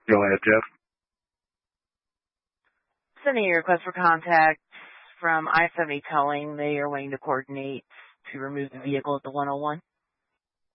Go ahead, Jeff. Sending a request for contact from I-70 Towing. They are waiting to coordinate to remove the vehicle at the 101.